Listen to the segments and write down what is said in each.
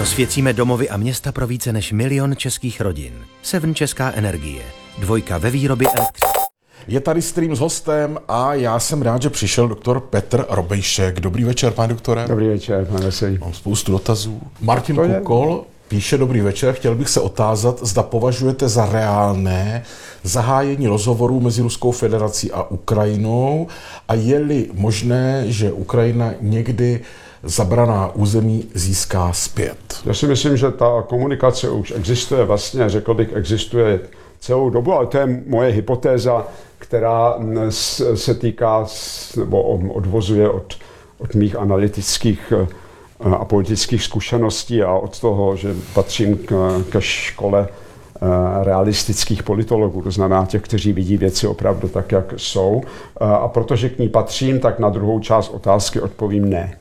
Osvěcíme domovy a města pro více než 1 000 000 českých rodin. Seven Česká energie. 2 ve výrobě elektřiny. Je tady stream s hostem a já jsem rád, že přišel doktor Petr Robejšek. Dobrý večer, pane doktore. Dobrý večer, pane Veselý. Mám spoustu dotazů. Martin Kukol píše: dobrý večer, chtěl bych se otázat, zda považujete za reálné zahájení rozhovorů mezi Ruskou federací a Ukrajinou a je-li možné, že Ukrajina někdy zabraná území získá zpět. Já si myslím, že ta komunikace už existuje, vlastně řekl bych, existuje celou dobu, ale to je moje hypotéza, která se týká nebo odvozuje od mých analytických a politických zkušeností a od toho, že patřím ke škole realistických politologů, to znamená těch, kteří vidí věci opravdu tak, jak jsou. A protože k ní patřím, tak na druhou část otázky odpovím ne.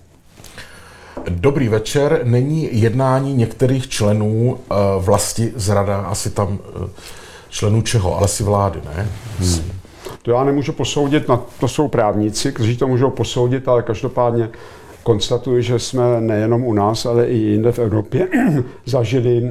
Dobrý večer. Není jednání některých členů vlasti zrada, asi tam členů čeho, ale si vlády, ne? To já nemůžu posoudit, to jsou právníci, kteří to můžou posoudit, ale každopádně konstatuji, že jsme nejenom u nás, ale i jinde v Evropě zažili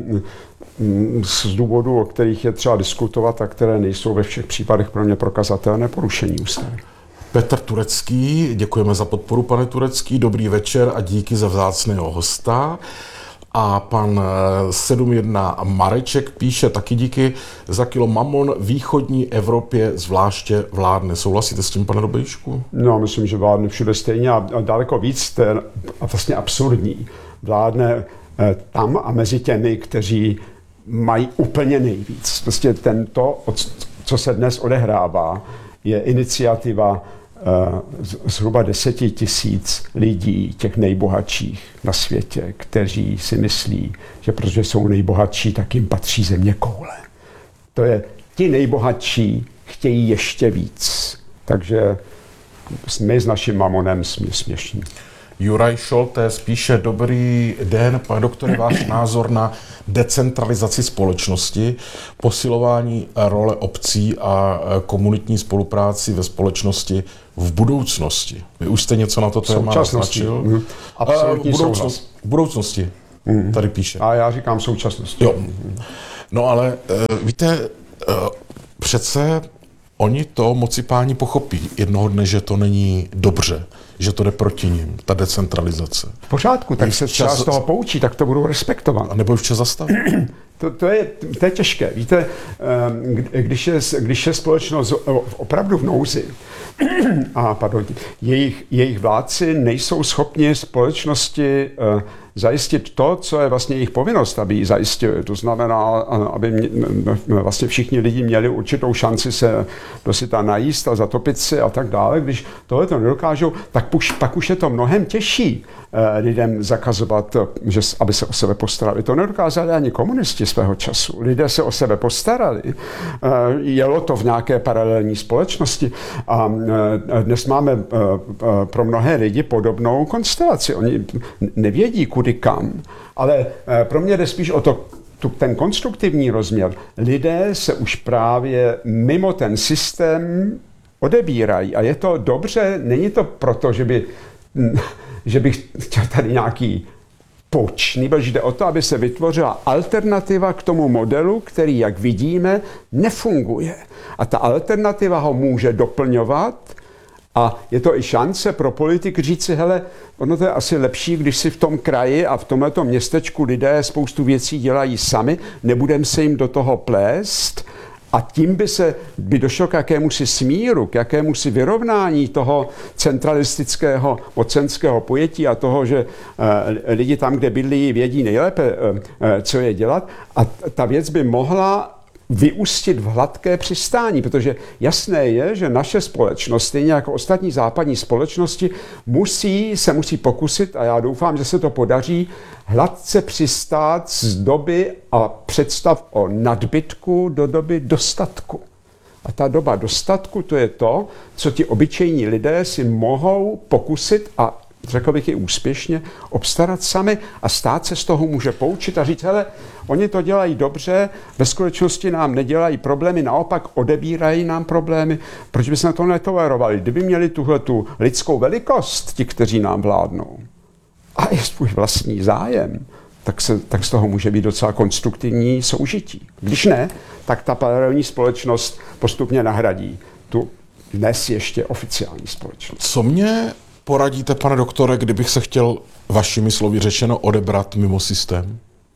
z důvodů, o kterých je třeba diskutovat a které nejsou ve všech případech pro mě prokazatelné, porušení ústavy. Petr Turecký, děkujeme za podporu, pane Turecký, dobrý večer a díky za vzácného hosta. A pan 71 Mareček píše taky díky za kilo mamon východní Evropě zvláště vládne. Souhlasíte s tím, pane Robejšku? No, myslím, že vládne všude stejně a daleko víc, to je vlastně absurdní. Vládne tam a mezi těmi, kteří mají úplně nejvíc. Prostě co se dnes odehrává, je iniciativa zhruba 10 000 lidí, těch nejbohatších na světě, kteří si myslí, že protože jsou nejbohatší, tak jim patří země koule. To je, ti nejbohatší chtějí ještě víc. Takže my s naším mamonem jsme směšní. Juraj Šolte spíše: dobrý den, pane doktore, váš názor na decentralizaci společnosti, posilování role obcí a komunitní spolupráci ve společnosti v budoucnosti. Vy už jste něco na to téma naznačil? Absolutní souhlas. V budoucnosti, tady píše. A já říkám současnosti. Jo. No ale víte, přece oni to moci páni pochopí jednoho dne, že to není dobře, že to jde proti nim, ta decentralizace. V pořádku, tak se třeba z toho poučí, tak to budou respektovat. A nebo včas zastavit? To je těžké. Víte, když je společnost opravdu v nouzi a jejich vládci nejsou schopni společnosti zajistit to, co je vlastně jejich povinnost, aby ji zajistili. To znamená, aby vlastně všichni lidi měli určitou šanci se dosyta najíst a zatopit si a tak dále. Když tohle to nedokážou, tak pak už je to mnohem těžší lidem zakazovat, aby se o sebe postarali. To nedokázali ani komunisti svého času. Lidé se o sebe postarali. Jelo to v nějaké paralelní společnosti a dnes máme pro mnohé lidi podobnou konstelaci. Oni nevědí, kudy kam, ale pro mě jde spíš o ten konstruktivní rozměr. Lidé se už právě mimo ten systém odebírají a je to dobře, není to proto, že bych chtěl tady nějaký puč, nebož jde o to, aby se vytvořila alternativa k tomu modelu, který, jak vidíme, nefunguje. A ta alternativa ho může doplňovat a je to i šance pro politik říct si, hele, ono to je asi lepší, když si v tom kraji a v tomhletom městečku lidé spoustu věcí dělají sami, nebudeme se jim do toho plést a tím by došlo k jakémusi smíru, k jakémusi vyrovnání toho centralistického mocenského pojetí a toho, že lidi tam, kde bydlí, vědí nejlépe, co je dělat a ta věc by mohla vyústit v hladké přistání, protože jasné je, že naše společnost, stejně jako ostatní západní společnosti, se musí pokusit, a já doufám, že se to podaří, hladce přistát z doby a představ o nadbytku do doby dostatku. A ta doba dostatku, to je to, co ti obyčejní lidé si mohou pokusit a řekl bych i úspěšně, obstarat sami a stát se z toho může poučit a říct, hele, oni to dělají dobře, ve skutečnosti nám nedělají problémy, naopak odebírají nám problémy, proč by se na to netolerovali? Kdyby měli tuhletu lidskou velikost, ti, kteří nám vládnou, a je svůj vlastní zájem, tak z toho může být docela konstruktivní soužití. Když ne, tak ta paralelní společnost postupně nahradí tu dnes ještě oficiální společnost. Co mě poradíte, pane doktore, kdybych se chtěl vašimi slovy řečeno odebrat mimo systém?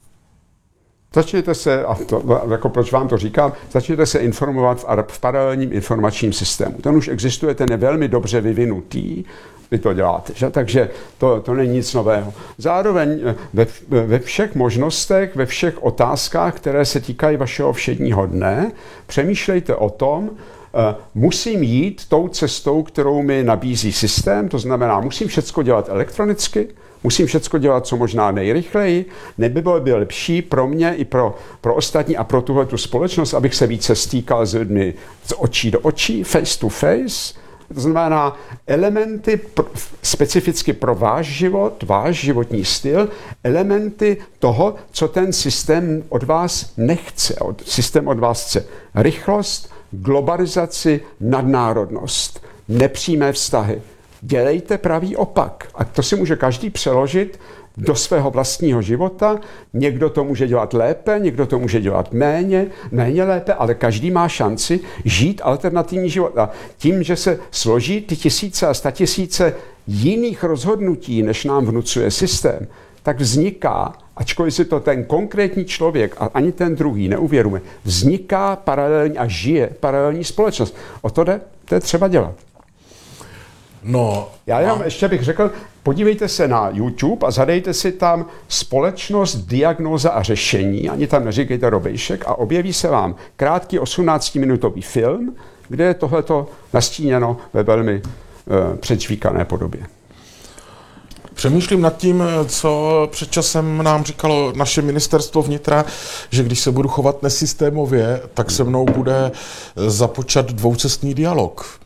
Začněte se, a to, jako proč vám to říkám, začněte se informovat v paralelním informačním systému. Ten už existuje, ten je velmi dobře vyvinutý, vy to děláte, že? Takže to není nic nového. Zároveň ve všech možnostech, ve všech otázkách, které se týkají vašeho všedního dne, přemýšlejte o tom, musím jít tou cestou, kterou mi nabízí systém, to znamená, musím všecko dělat elektronicky, musím všecko dělat co možná nejrychleji, nebylo by lepší pro mě i pro ostatní a pro tuhletu společnost, abych se více stýkal s lidmi z očí do očí, face to face. To znamená elementy specificky pro váš život, váš životní styl, elementy toho, co ten systém od vás nechce. Systém od vás chce rychlost, globalizaci, nadnárodnost, nepřímé vztahy. Dělejte pravý opak. A to si může každý přeložit do svého vlastního života. Někdo to může dělat lépe, někdo to může dělat méně lépe, ale každý má šanci žít alternativní život. A tím, že se složí ty tisíce a statisíce jiných rozhodnutí, než nám vnucuje systém, tak vzniká, ačkoliv si to ten konkrétní člověk a ani ten druhý neuvědomuje, vzniká paralelní a žije paralelní společnost. O to jde, to je třeba dělat. No, já jenom ještě bych řekl, podívejte se na YouTube a zadejte si tam společnost, diagnóza a řešení, ani tam neříkejte Robejšek, a objeví se vám krátký 18-minutový film, kde je tohleto nastíněno ve velmi předžvíkané podobě. Přemýšlím nad tím, co před časem nám říkalo naše ministerstvo vnitra, že když se budu chovat nesystémově, tak se mnou bude započat dvoucestný dialog.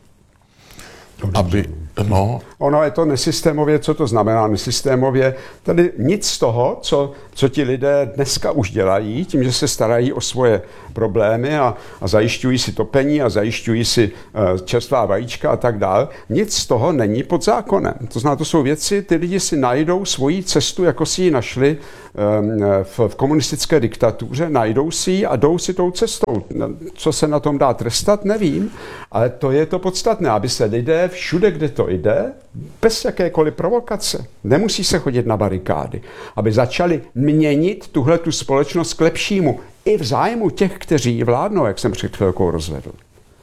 Ono je to nesystémově, co to znamená nesystémově? Tady nic z toho, co ti lidé dneska už dělají, tím, že se starají o svoje problémy a zajišťují si topení a zajišťují si čerstvá vajíčka a tak dále, nic z toho není pod zákonem. To znamená, to jsou věci, ty lidi si najdou svoji cestu, jako si ji našli v komunistické diktatuře, najdou si ji a jdou si tou cestou. Co se na tom dá trestat, nevím, ale to je to podstatné, aby se lidé všude, kde to jde, bez jakékoliv provokace, nemusí se chodit na barikády, aby začali měnit tuhletu společnost k lepšímu i v zájmu těch, kteří ji vládnou, jak jsem před chvilkou rozvedl.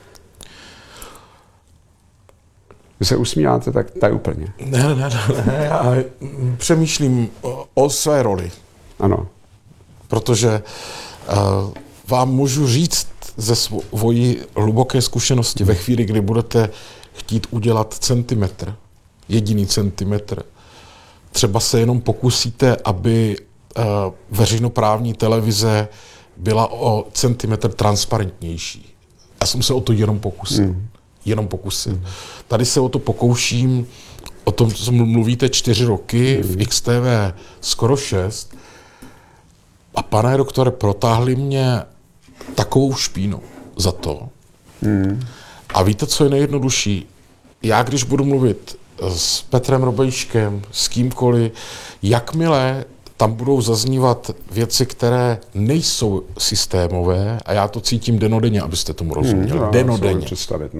Vy se usmíváte tak úplně. Ne, já přemýšlím o své roli. Ano. Protože vám můžu říct ze svojí hluboké zkušenosti, ve chvíli, kdy budete chtít udělat centimetr, jediný centimetr, třeba se jenom pokusíte, aby veřejnoprávní televize byla o centimetr transparentnější. Já jsem se o to jenom pokusil. Tady se o to pokouším, o tom, co mluvíte 4 roky, v XTV skoro 6. A pane doktore, protáhli mě takovou špínou za to. A víte, co je nejjednodušší? Já, když budu mluvit s Petrem Robejškem, s kýmkoliv, jakmile tam budou zaznívat věci, které nejsou systémové, a já to cítím denodenně, abyste tomu rozuměli. Denodenně.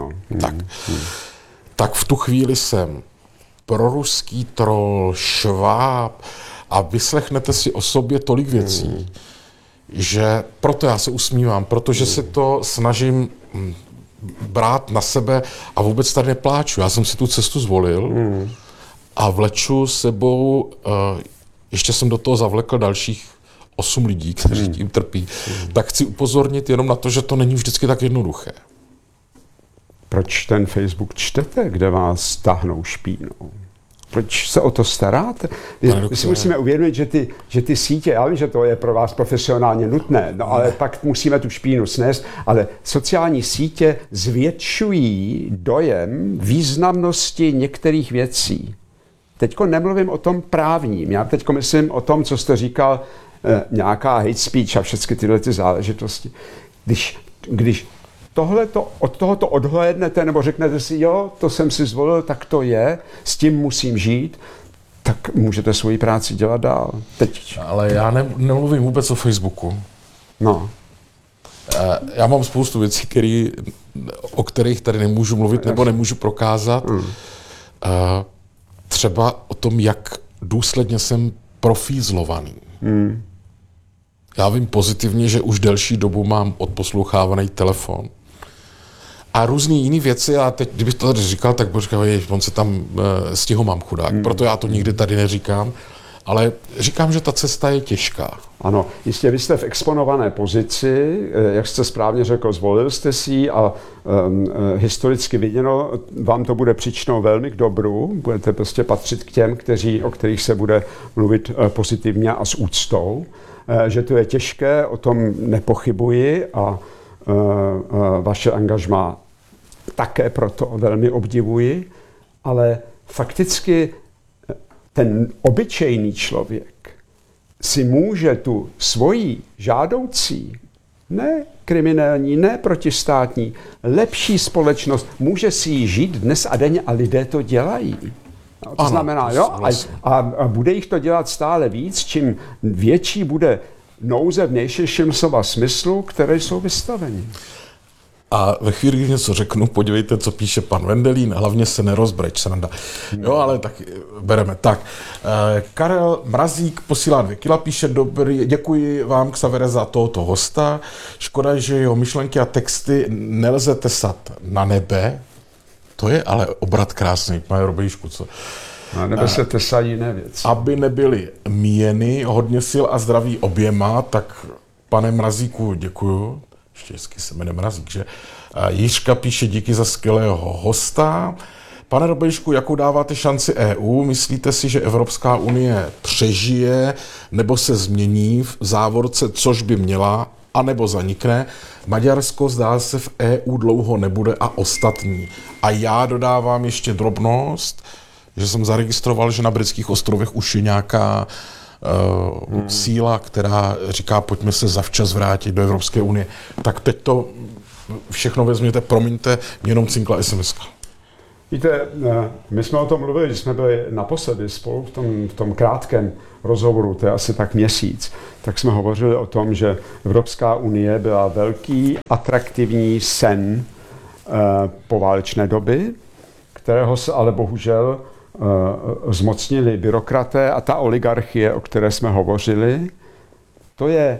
Tak v tu chvíli jsem proruský troll, šváb a vyslechnete si o sobě tolik věcí, že proto já se usmívám, protože se to snažím brát na sebe a vůbec tady nepláču. Já jsem si tu cestu zvolil a vleču sebou, ještě jsem do toho zavlekl dalších 8 lidí, kteří tím trpí. Tak chci upozornit jenom na to, že to není vždycky tak jednoduché. Proč ten Facebook čtete, kde vás tahnou špínou? Proč se o to staráte? My si musíme uvědomit, že ty sítě, já vím, že to je pro vás profesionálně nutné, no ale pak musíme tu špínu snést, ale sociální sítě zvětšují dojem významnosti některých věcí. Teďko nemluvím o tom právním, já teďko myslím o tom, co jste říkal, nějaká hate speech a všechny tyhle ty záležitosti. Když od tohoto odhlédnete nebo řeknete si, jo, to jsem si zvolil, tak to je, s tím musím žít, tak můžete svoji práci dělat dál. Teď. Ale já nemluvím vůbec o Facebooku. No. Já mám spoustu věcí, o kterých tady nemůžu mluvit nebo nemůžu prokázat. Třeba o tom, jak důsledně jsem profízlovaný. Já vím pozitivně, že už delší dobu mám odposlouchávaný telefon. A různý jiný věci, a teď, kdybych to tady říkal, tak bych říkal, on se tam stihomám chudák. Proto já to nikdy tady neříkám. Ale říkám, že ta cesta je těžká. Ano, jistě vy jste v exponované pozici, jak jste správně řekl, zvolil jste si ji a historicky viděno, vám to bude příčinou velmi k dobru, budete prostě patřit k těm, o kterých se bude mluvit pozitivně a s úctou. Že to je těžké, o tom nepochybuji a vaše angažmá také proto velmi obdivuji, ale fakticky ten obyčejný člověk si může tu svoji žádoucí, ne kriminální, ne protistátní, lepší společnost, může si ji žít dnes a denně a lidé to dělají. No, to znamená, jo, a bude jich to dělat stále víc, čím větší bude nouze v nejširším slova smyslu, které jsou vystaveni. A ve chvíli, kdy něco řeknu, podívejte, co píše pan Vendelín, hlavně se nerozbreč, sranda. Jo, ale tak bereme. Tak, Karel Mrazík posílá 2 kila, píše děkuji vám, Xavere, za tohoto hosta. Škoda, že jeho myšlenky a texty nelze tesat na nebe. To je ale obrat krásný, pane Robejšku, co? Na nebe se tesají jiné věci. Aby nebyly míjeny, hodně sil a zdraví oběma, tak pane Mrazíku děkuju. Ještě hezky se jmenuje Mrazík, že? Jiřka píše díky za skvělého hosta. Pane Robejšku, jakou dáváte šanci EU? Myslíte si, že Evropská unie přežije nebo se změní v závorce, což by měla, anebo zanikne? Maďarsko zdá se v EU dlouho nebude a ostatní. A já dodávám ještě drobnost, že jsem zaregistroval, že na Britských ostrovech už je nějaká síla, která říká, pojďme se zavčas vrátit do Evropské unie. Tak teď to všechno vezměte, promiňte, mě jenom cinkla SMS-ka. Víte, my jsme o tom mluvili, že jsme byli naposledy spolu v tom krátkém rozhovoru, to je asi tak měsíc, tak jsme hovořili o tom, že Evropská unie byla velký, atraktivní sen poválečné doby, kterého se ale bohužel zmocnili byrokraté a ta oligarchie, o které jsme hovořili, to je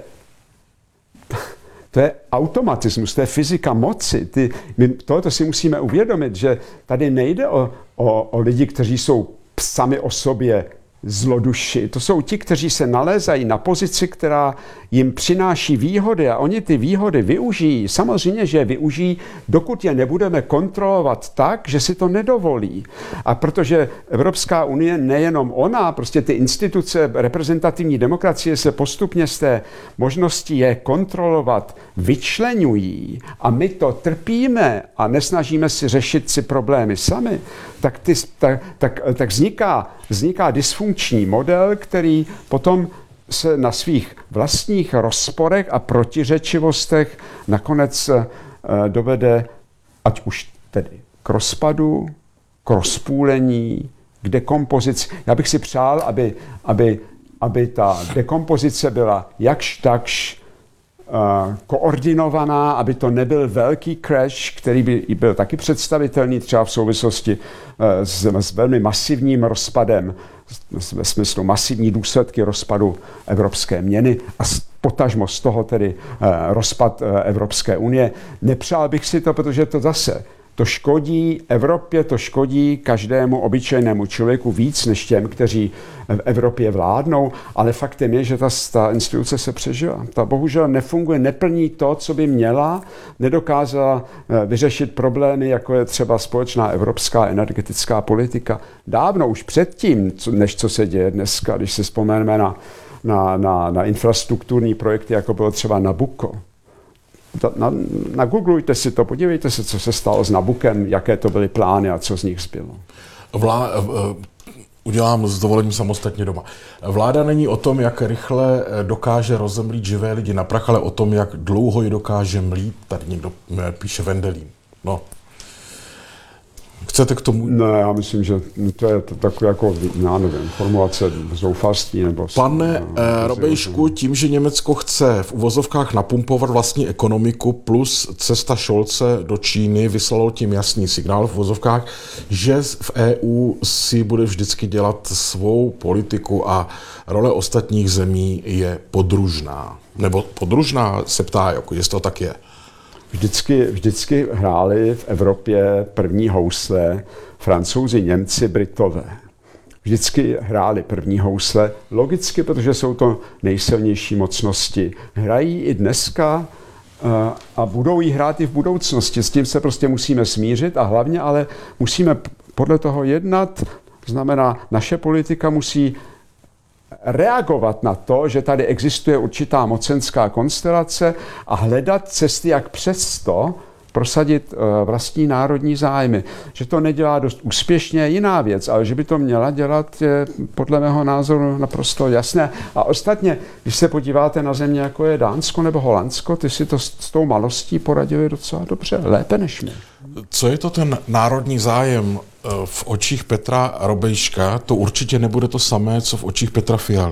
automatismus, to je fyzika moci. Tohoto si musíme uvědomit, že tady nejde o lidi, kteří jsou sami o sobě zloduši. To jsou ti, kteří se nalézají na pozici, která jim přináší výhody a oni ty výhody využijí. Samozřejmě, že je využijí, dokud je nebudeme kontrolovat tak, že si to nedovolí. A protože Evropská unie, nejenom ona, prostě ty instituce reprezentativní demokracie se postupně z té možnosti je kontrolovat vyčleňují a my to trpíme a nesnažíme si řešit si problémy sami, tak vzniká dysfunkční model, který potom se na svých vlastních rozporech a protiřečivostech nakonec dovede, ať už tedy k rozpadu, k rozpůlení, k dekompozici. Já bych si přál, aby ta dekompozice byla jakž takž koordinovaná, aby to nebyl velký crash, který by byl taky představitelný třeba v souvislosti s velmi masivním rozpadem, ve smyslu masivní důsledky rozpadu evropské měny a potažmo z toho tedy rozpad Evropské unie. Nepřál bych si to, protože to škodí Evropě, to škodí každému obyčejnému člověku víc než těm, kteří v Evropě vládnou, ale faktem je, že ta instituce se přežila. Ta bohužel nefunguje, neplní to, co by měla, nedokázala vyřešit problémy, jako je třeba společná evropská energetická politika. Dávno už předtím, než co se děje dneska, když si vzpomeneme na infrastrukturní projekty, jako bylo třeba Nabucco. Nagooglujte si to, podívejte se, co se stalo s Nabuckem, jaké to byly plány a co z nich zbylo. Udělám s dovolením samostatně doma. Vláda není o tom, jak rychle dokáže rozemlít živé lidi na prach, ale o tom, jak dlouho ji dokáže mlít. Tady někdo píše Vendelín. No. Chcete k tomu? Ne, já myslím, že to je takové jako, já nevím, formulace zoufalství nebo... Pane Robejšku, tím, že Německo chce v uvozovkách napumpovat vlastní ekonomiku plus cesta Scholze do Číny vyslalo tím jasný signál v uvozovkách, že v EU si bude vždycky dělat svou politiku a role ostatních zemí je podružná. Nebo podružná se ptá, jako jestli to tak je. Vždycky hráli v Evropě první housle Francouzi, Němci, Britové. Vždycky hráli první housle, logicky, protože jsou to nejsilnější mocnosti. Hrají i dneska a budou jí hrát i v budoucnosti. S tím se prostě musíme smířit a hlavně ale musíme podle toho jednat. To znamená, naše politika musí reagovat na to, že tady existuje určitá mocenská konstelace a hledat cesty, jak přesto prosadit vlastní národní zájmy. Že to nedělá dost úspěšně je jiná věc, ale že by to měla dělat, je podle mého názoru naprosto jasné. A ostatně, když se podíváte na země, jako je Dánsko nebo Holandsko, ty si to s tou malostí poradili docela dobře, lépe než my. Co je to ten národní zájem v očích Petra Robejška? To určitě nebude to samé, co v očích Petra Fialy.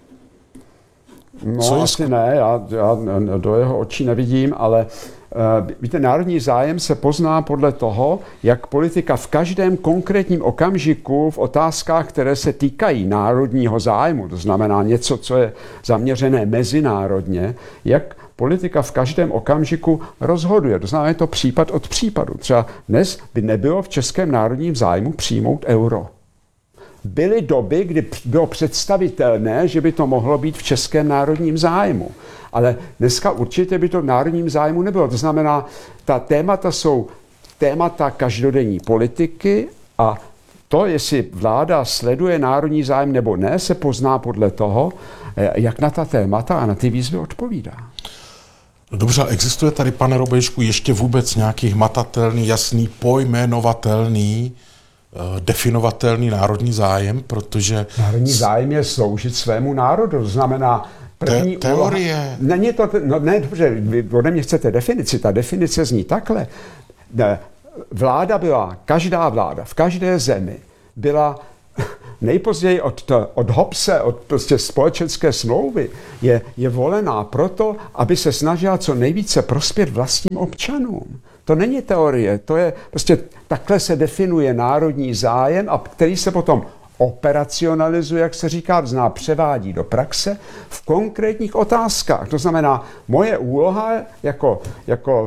No asi ne, já do jeho očí nevidím, ale víte, národní zájem se pozná podle toho, jak politika v každém konkrétním okamžiku v otázkách, které se týkají národního zájmu, to znamená něco, co je zaměřené mezinárodně, jak politika v každém okamžiku rozhoduje. To znamená, je to případ od případu. Třeba dnes by nebylo v českém národním zájmu přijmout euro. Byly doby, kdy bylo představitelné, že by to mohlo být v českém národním zájmu. Ale dneska určitě by to v národním zájmu nebylo. To znamená, ta témata jsou témata každodenní politiky a to, jestli vláda sleduje národní zájem nebo ne, se pozná podle toho, jak na ta témata a na ty výzvy odpovídá. Dobře, existuje tady, pane Robejšku, ještě vůbec nějaký hmatatelný, jasný, pojmenovatelný, definovatelný národní zájem, protože... Národní zájem je sloužit svému národu, to znamená první teorie. Úloha. Není to, no ne, dobře, vy ode mě chcete definici, ta definice zní takhle. Vláda byla, každá vláda v každé zemi byla nejpozději od Hobbese, od prostě společenské smlouvy, je volená proto, aby se snažila co nejvíce prospět vlastním občanům. To není teorie, to je prostě takhle se definuje národní zájem, a který se potom operacionalizuje, jak se říká, to znamená převádí do praxe v konkrétních otázkách. To znamená, moje úloha jako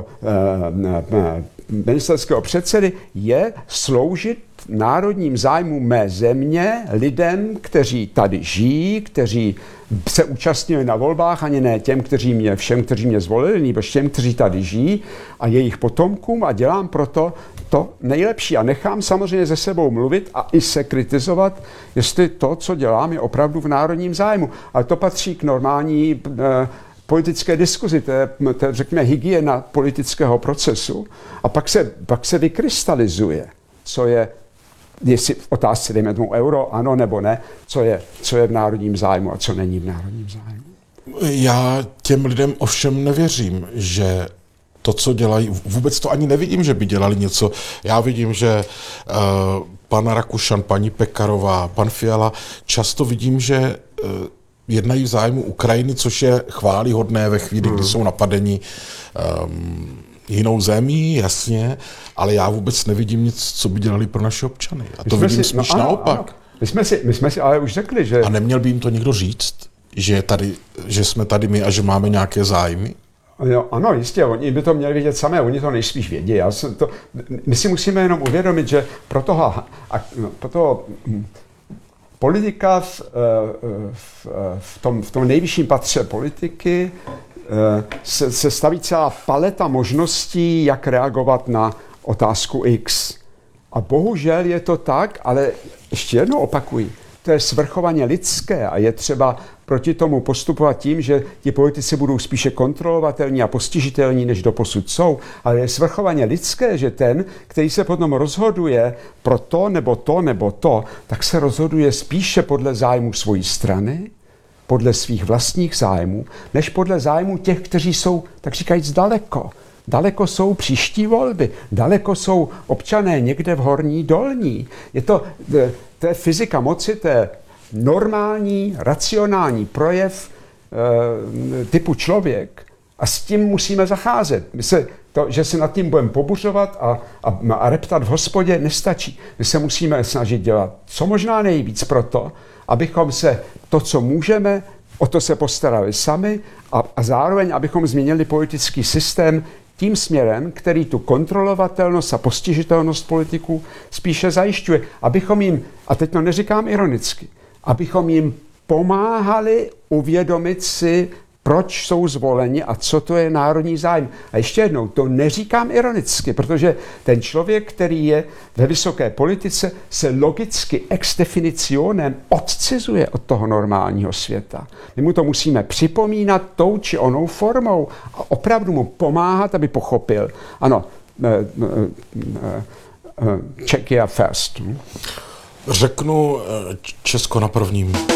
ministerského předsedy je sloužit národním zájmům mé země, lidem, kteří tady žijí, kteří se účastnili na volbách, ani ne všem, kteří mě zvolili, nebo všem, kteří tady žijí a jejich potomkům, a dělám proto to nejlepší. A nechám samozřejmě ze sebou mluvit a i se kritizovat, jestli to, co dělám, je opravdu v národním zájmu. Ale to patří k normální politické diskuzi, to je řekněme, hygiena politického procesu. A pak se vykrystalizuje, co je, jestli v otázce, dejme tomu euro, ano nebo ne, co je v národním zájmu a co není v národním zájmu. Já těm lidem ovšem nevěřím, že to, co dělají, vůbec to ani nevidím, že by dělali něco. Já vidím, že pan Rakušan, paní Pekarová, pan Fiala, často vidím, že jednají v zájmu Ukrajiny, což je chvályhodné ve chvíli, kdy jsou napadeni jinou zemí, jasně, ale já vůbec nevidím nic, co by dělali pro naše občany. A to vidím spíš naopak. Ano. My jsme si ale už řekli, že... A neměl by jim to někdo říct, že jsme tady my a že máme nějaké zájmy? Ano, jistě, oni by to měli vědět samé, oni to nejspíš vědí. My si musíme jenom uvědomit, že pro toho politika v tom nejvyšším patře politiky se staví celá paleta možností, jak reagovat na otázku X. A bohužel je to tak, ale ještě jednou opakuji, to je svrchovaně lidské a je třeba proti tomu postupovat tím, že ti politici budou spíše kontrolovatelní a postižitelní, než doposud jsou. Ale je svrchovaně lidské, že ten, který se potom rozhoduje pro to, nebo to, tak se rozhoduje spíše podle zájmu svojí strany, podle svých vlastních zájmů, než podle zájmu těch, kteří jsou, tak říkajíc, daleko. daleko jsou příští volby, daleko jsou občané někde v Horní Dolní. To je fyzika moci, to je normální, racionální projev typu člověk a s tím musíme zacházet. Že se nad tím budeme pobuřovat a reptat v hospodě, nestačí. My se musíme snažit dělat co možná nejvíc pro to, abychom se to, co můžeme, o to se postarali sami a zároveň, abychom změnili politický systém tím směrem, který tu kontrolovatelnost a postižitelnost politiků spíše zajišťuje. Abychom jim, a teď to neříkám ironicky, abychom jim pomáhali uvědomit si, proč jsou zvoleni a co to je národní zájem. A ještě jednou, to neříkám ironicky, protože ten člověk, který je ve vysoké politice, se logicky ex definitionem odcizuje od toho normálního světa. My mu to musíme připomínat tou či onou formou a opravdu mu pomáhat, aby pochopil. Ano, Czechia first. Řeknu Česko na prvním.